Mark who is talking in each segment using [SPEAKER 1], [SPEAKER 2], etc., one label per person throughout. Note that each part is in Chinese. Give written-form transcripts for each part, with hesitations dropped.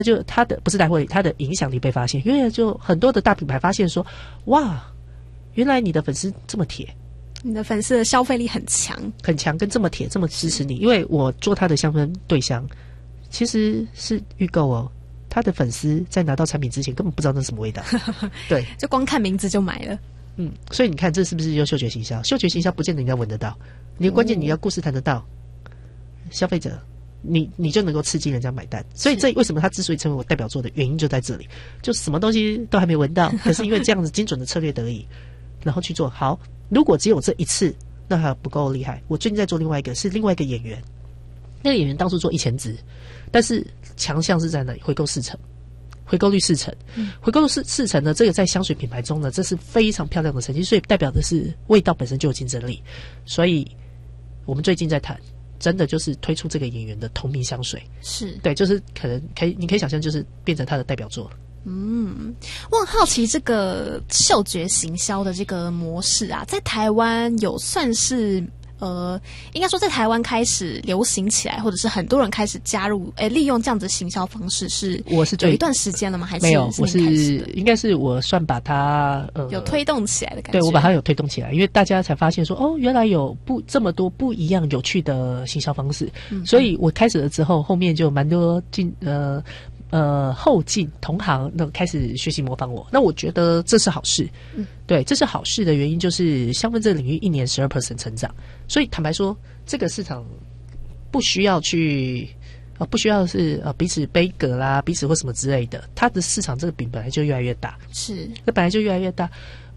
[SPEAKER 1] 就它的不是带货力，它的影响力被发现，因为就很多的大品牌发现说，哇，原来你的粉丝这么铁，
[SPEAKER 2] 你的粉丝的消费力很强，
[SPEAKER 1] 很强，跟这么铁，这么支持你。因为我做他的香氛对象，其实是预购哦。他的粉丝在拿到产品之前根本不知道那是什么味道，对，
[SPEAKER 2] 就光看名字就买了。
[SPEAKER 1] 所以你看这是不是有嗅觉行销？嗅觉行销不见得你要闻得到，你关键你要故事谈得到，消费者你就能够刺激人家买单。所以这为什么他之所以成为我代表作的原因就在这里，就什么东西都还没闻到，可是因为这样子精准的策略得以，然后去做好。如果只有这一次，那还不够厉害。我最近在做另外一个，是另外一个演员，那个演员当初做1000支，但是强项是在哪里？回购4成，回购率4成，回购率4成呢？这个在香水品牌中呢，这是非常漂亮的成绩，所以代表的是味道本身就有竞争力。所以我们最近在谈，真的就是推出这个演员的同名香水，
[SPEAKER 2] 是
[SPEAKER 1] 对，就是你可以想象，就是变成他的代表作了。
[SPEAKER 2] 我很好奇这个嗅觉行销的这个模式啊，在台湾有算是应该说在台湾开始流行起来，或者是很多人开始加入，利用这样子的行销方式
[SPEAKER 1] 我是
[SPEAKER 2] 有一段时间了吗？还是
[SPEAKER 1] 没有？我是应该是我算把它
[SPEAKER 2] 有推动起来的感觉。
[SPEAKER 1] 对，我把它有推动起来，因为大家才发现说，哦，原来有这么多不一样有趣的行销方式，所以我开始了之后，后面就蛮多后进同行那开始学习模仿我，那我觉得这是好事。对，这是好事的原因就是香氛这个领域1年12% 成长，所以坦白说，这个市场不需要是彼此杯葛啦，彼此或什么之类的，它的市场这个饼本来就越来越大，
[SPEAKER 2] 是，
[SPEAKER 1] 那本来就越来越大。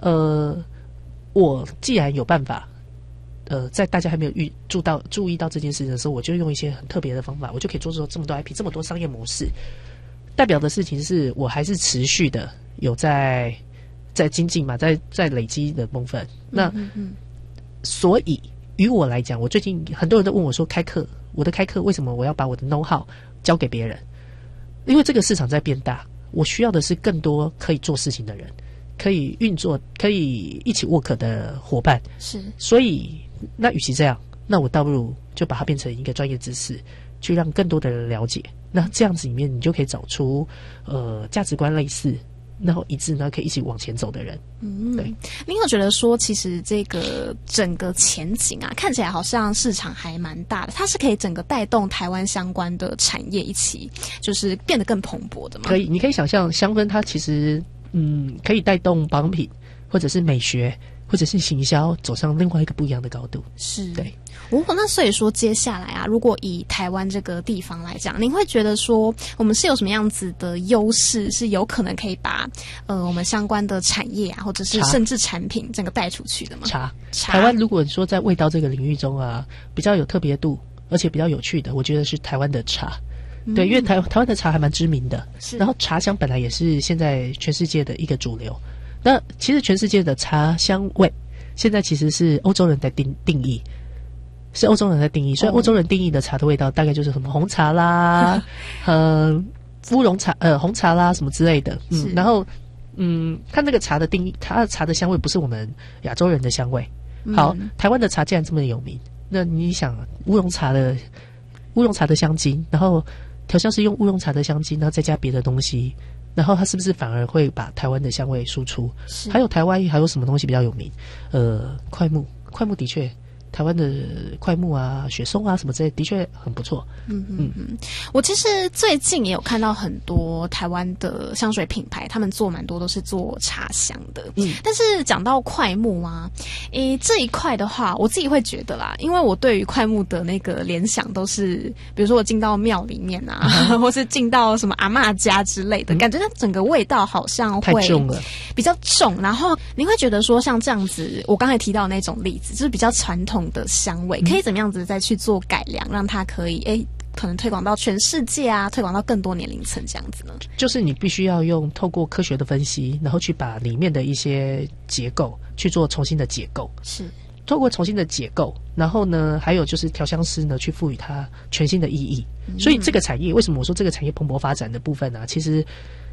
[SPEAKER 1] 我既然有办法。在大家还没有注意到这件事情的时候，我就用一些很特别的方法，我就可以做出这么多 IP， 这么多商业模式。代表的事情是我还是持续的有在精进嘛，在累积的部分。那所以于我来讲，我最近很多人都问我说，我的开课为什么我要把我的 know how 交给别人？因为这个市场在变大，我需要的是更多可以做事情的人，可以运作，可以一起 work 的伙伴。
[SPEAKER 2] 是，
[SPEAKER 1] 所以那与其这样，那我倒不如就把它变成一个专业知识，去让更多的人了解。那这样子里面，你就可以找出价值观类似，然后一致呢，可以一起往前走的人。对。
[SPEAKER 2] 您有觉得说，其实这个整个前景啊，看起来好像市场还蛮大的，它是可以整个带动台湾相关的产业一起，就是变得更蓬勃的吗？
[SPEAKER 1] 可以，你可以想象香氛它其实可以带动保养品或者是美学或者是行销走上另外一个不一样的高度。
[SPEAKER 2] 是，
[SPEAKER 1] 对。
[SPEAKER 2] 那所以说接下来啊，如果以台湾这个地方来讲，您会觉得说我们是有什么样子的优势，是有可能可以把我们相关的产业啊，或者是甚至产品整个带出去的吗？茶
[SPEAKER 1] 台湾如果说在味道这个领域中啊，比较有特别度而且比较有趣的，我觉得是台湾的茶。对，因为台湾的茶还蛮知名的，然后茶香本来也是现在全世界的一个主流。那其实全世界的茶香味现在其实是欧洲人在定义，是欧洲人在定义，所以欧洲人定义的茶的味道大概就是什么红茶啦、乌龙茶、红茶啦什么之类的。然后看那个茶的定义，它的茶的香味不是我们亚洲人的香味。好，台湾的茶既然这么有名，那你想乌龙茶的香精，然后调香师用乌龙茶的香精，然后再加别的东西，然后它是不是反而会把台湾的香味输出？还有台湾还有什么东西比较有名？快木的确。台湾的快木啊、雪松啊什么之类的确很不错。
[SPEAKER 2] 我其实最近也有看到很多台湾的香水品牌，他们做蛮多都是做茶香的。但是讲到快木啊，这一块的话，我自己会觉得啦，因为我对于快木的那个联想都是，比如说我进到庙里面啊，或是进到什么阿嬷家之类的，感觉它整个味道好像会
[SPEAKER 1] 太重了，
[SPEAKER 2] 比较重。然后您会觉得说，像这样子，我刚才提到的那种例子，就是比较传统的香味，可以怎么样子再去做改良，让它可以可能推广到全世界啊，推广到更多年龄层这样子呢？就是
[SPEAKER 1] 你必须要透过科学的分析，然后去把里面的一些结构去做重新的解构。是。透过重新的解构，然后呢，还有就是调香师呢去赋予它全新的意义。所以这个产业为什么我说这个产业蓬勃发展的部分啊，其实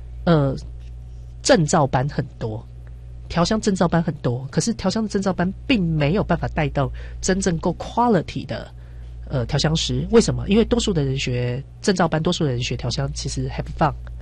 [SPEAKER 1] 证照班很多。调香证照班很多，可是调香的证照班并没有办法带到真正够 quality 的调香师。为什么？因为多数的人学证照班，多数的人学调香其实 have fun。